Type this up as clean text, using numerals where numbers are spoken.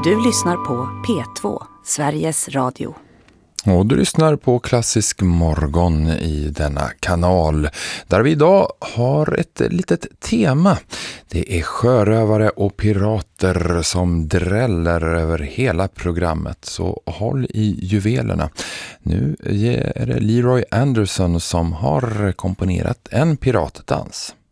Du lyssnar på P2, Sveriges Radio. Och du lyssnar på Klassisk morgon i denna kanal, där vi idag har ett litet tema. Det är sjörövare och pirater som dräller över hela programmet, så håll i juvelerna. Nu är det Leroy Anderson som har komponerat en piratdans.